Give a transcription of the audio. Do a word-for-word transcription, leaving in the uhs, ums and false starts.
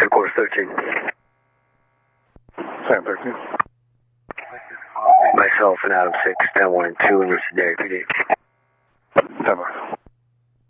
Course thirteen. Sam thirteen. Myself and Adam six, ten one and two in Richard Dairy P D. ten one.